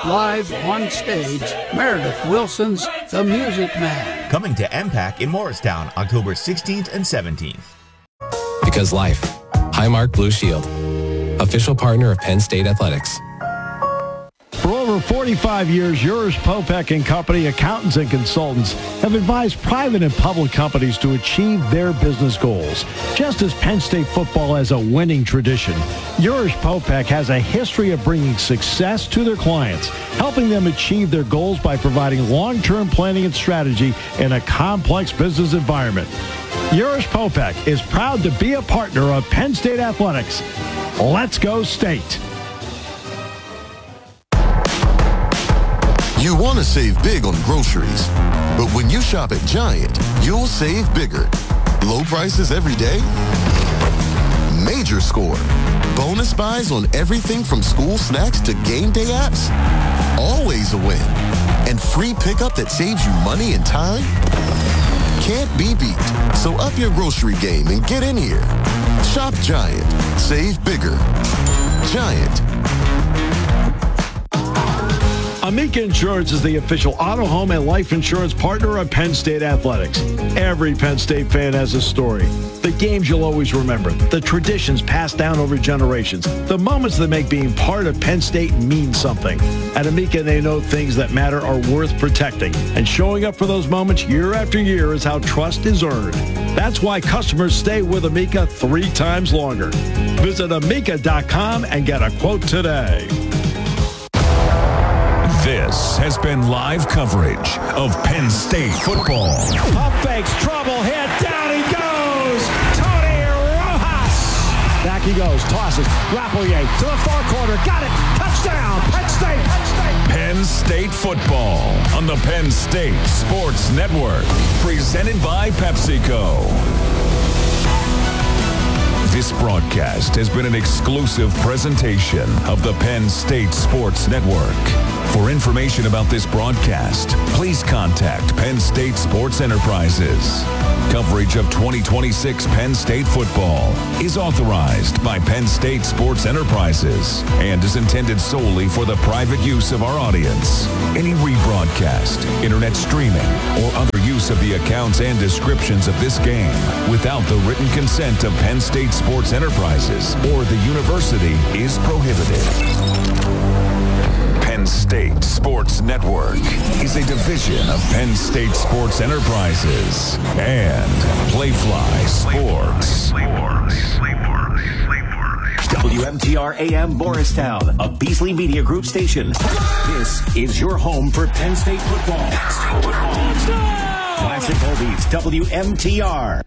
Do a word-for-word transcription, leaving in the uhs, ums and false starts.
live on stage, Meredith Wilson's The Music Man. Coming to M PAC in Morristown, October sixteenth and seventeenth. Because life. Highmark Blue Shield, official partner of Penn State Athletics. For over forty-five years, Urish Popek and Company accountants and consultants have advised private and public companies to achieve their business goals. Just as Penn State football has a winning tradition, Urish Popek has a history of bringing success to their clients, helping them achieve their goals by providing long-term planning and strategy in a complex business environment. Urish Popek is proud to be a partner of Penn State Athletics. Let's go State! You want to save big on groceries, but when you shop at Giant, you'll save bigger. Low prices every day? Major score. Bonus buys on everything from school snacks to game day apps? Always a win. And free pickup that saves you money and time? Can't be beat. So up your grocery game and get in here. Shop Giant. Save bigger. Giant. Amica Insurance is the official auto, home, and life insurance partner of Penn State Athletics. Every Penn State fan has a story. The games you'll always remember, the traditions passed down over generations, the moments that make being part of Penn State mean something. At Amica, they know things that matter are worth protecting, and showing up for those moments year after year is how trust is earned. That's why customers stay with Amica three times longer. Visit amica dot com and get a quote today. This has been live coverage of Penn State football. Pump fakes, trouble, hit, down he goes! Tony Rojas! Back he goes, tosses, Rapelier to the far corner, got it! Touchdown! Penn State! Penn State! Penn State football on the Penn State Sports Network. Presented by PepsiCo. This broadcast has been an exclusive presentation of the Penn State Sports Network. For information about this broadcast, please contact Penn State Sports Enterprises. Coverage of twenty twenty-six Penn State football is authorized by Penn State Sports Enterprises and is intended solely for the private use of our audience. Any rebroadcast, internet streaming, or other use of the accounts and descriptions of this game without the written consent of Penn State Sports Enterprises or the university is prohibited. Penn State Sports Network is a division of Penn State Sports Enterprises and Playfly Sports. W M T R A M Morristown, a Beasley Media Group station. This is your home for Penn State football. Classic Oldies, W M T R.